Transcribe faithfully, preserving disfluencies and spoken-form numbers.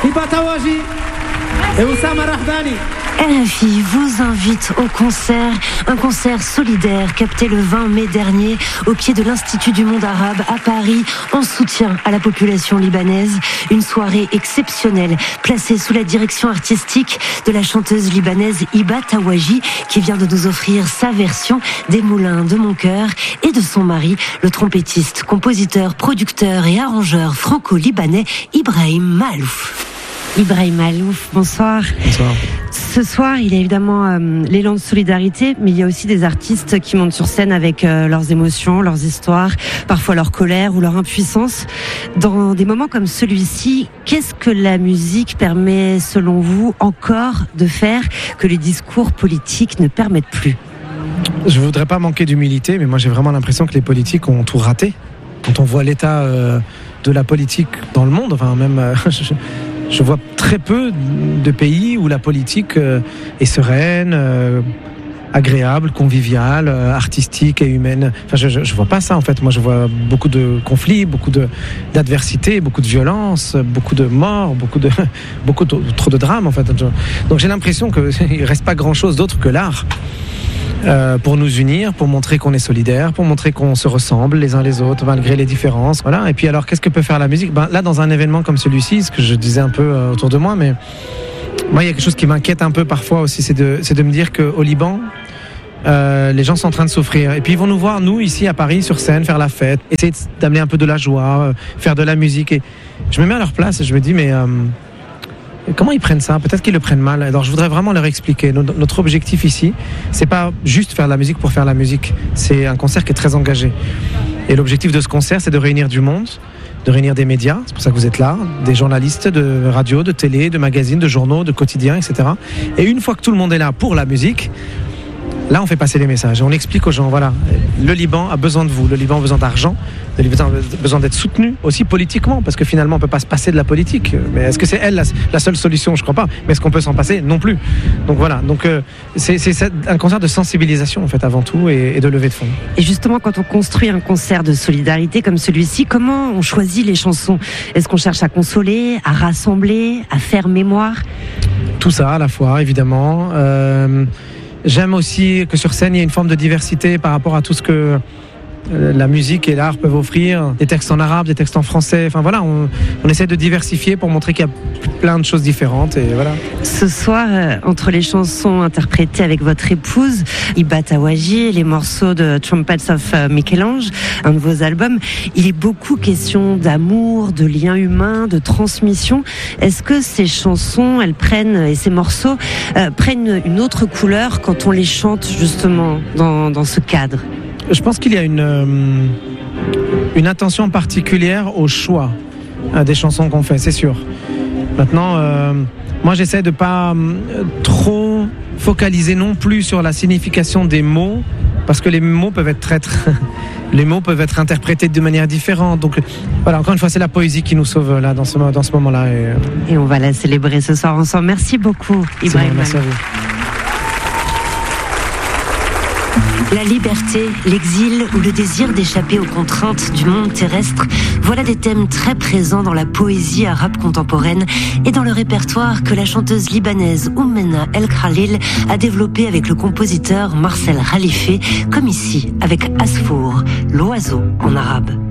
Hiba Tawaji et Oussama Rahdani. R F I vous invite au concert, un concert solidaire capté le vingt mai dernier au pied de l'Institut du monde arabe à Paris en soutien à la population libanaise. Une soirée exceptionnelle placée sous la direction artistique de la chanteuse libanaise Hiba Tawaji qui vient de nous offrir sa version des Moulins de mon cœur et de son mari, le trompettiste, compositeur, producteur et arrangeur franco-libanais Ibrahim Maalouf. Ibrahim Maalouf, bonsoir. Bonsoir. Ce soir, il y a évidemment euh, l'élan de solidarité, mais il y a aussi des artistes qui montent sur scène avec euh, leurs émotions, leurs histoires, parfois leur colère ou leur impuissance. Dans des moments comme celui-ci, qu'est-ce que la musique permet, selon vous, encore de faire que les discours politiques ne permettent plus ? Je ne voudrais pas manquer d'humilité, mais moi j'ai vraiment l'impression que les politiques ont tout raté. Quand on voit l'état euh, de la politique dans le monde, enfin même... Euh, je, Je vois très peu de pays où la politique est sereine, agréable, conviviale, artistique et humaine. Enfin, je ne vois pas ça en fait. Moi, je vois beaucoup de conflits, beaucoup de, d'adversité, beaucoup de violence, beaucoup de morts, beaucoup de, beaucoup de, trop de drames en fait. Donc j'ai l'impression qu'il ne reste pas grand-chose d'autre que l'art. Euh, pour nous unir, pour montrer qu'on est solidaires, pour montrer qu'on se ressemble les uns les autres malgré les différences. Voilà. Et puis alors, qu'est-ce que peut faire la musique ? Ben, là, dans un événement comme celui-ci, ce que je disais un peu euh, autour de moi, mais moi, il y a quelque chose qui m'inquiète un peu parfois aussi, c'est de, c'est de me dire qu'au Liban, euh, les gens sont en train de souffrir. Et puis ils vont nous voir, nous, ici à Paris, sur scène, faire la fête, essayer d'amener un peu de la joie, euh, faire de la musique. Et je me mets à leur place et je me dis, mais... Euh, comment ils prennent ça ? Peut-être qu'ils le prennent mal. Alors je voudrais vraiment leur expliquer. Notre objectif ici, c'est pas juste faire de la musique pour faire de la musique. C'est un concert qui est très engagé. Et l'objectif de ce concert, c'est de réunir du monde, de réunir des médias. C'est pour ça que vous êtes là, des journalistes de radio, de télé, de magazines, de journaux, de quotidiens, et cetera. Et une fois que tout le monde est là pour la musique, là, on fait passer les messages. On explique aux gens, voilà, le Liban a besoin de vous. Le Liban a besoin d'argent. Le Liban a besoin d'être soutenu aussi politiquement, parce que finalement, on ne peut pas se passer de la politique. Mais est-ce que c'est elle la, la seule solution ? Je ne crois pas. Mais est-ce qu'on peut s'en passer ? Non plus. Donc voilà. Donc euh, c'est, c'est un concert de sensibilisation en fait avant tout et, et de levée de fonds. Et justement, quand on construit un concert de solidarité comme celui-ci, comment on choisit les chansons ? Est-ce qu'on cherche à consoler, à rassembler, à faire mémoire ? Tout ça à la fois, évidemment. Euh, J'aime aussi que sur scène, il y ait une forme de diversité par rapport à tout ce que la musique et l'art peuvent offrir. Des textes en arabe, des textes en français. Enfin voilà, on, on essaie de diversifier pour montrer qu'il y a plein de choses différentes. Et voilà. Ce soir, euh, entre les chansons interprétées avec votre épouse, Hiba Tawaji, et les morceaux de Trumpets of Michel-Ange, un de vos albums, il est beaucoup question d'amour, de liens humains, de transmission. Est-ce que ces chansons, elles prennent, et ces morceaux, euh, prennent une autre couleur quand on les chante justement dans, dans ce cadre ? Je pense qu'il y a une, euh, une attention particulière au choix euh, des chansons qu'on fait, c'est sûr. Maintenant, euh, moi j'essaie de ne pas euh, trop focaliser non plus sur la signification des mots, parce que les mots peuvent être très, très les mots peuvent être interprétés de manière différente. Donc voilà, encore une fois, c'est la poésie qui nous sauve là dans ce, dans ce moment-là. Et, et on va la célébrer ce soir ensemble. Merci beaucoup, Ibrahim. Bon, merci à vous. La liberté, l'exil ou le désir d'échapper aux contraintes du monde terrestre, voilà des thèmes très présents dans la poésie arabe contemporaine et dans le répertoire que la chanteuse libanaise Oumena El Khalil a développé avec le compositeur Marcel Khalife, comme ici avec Asfour, l'oiseau en arabe.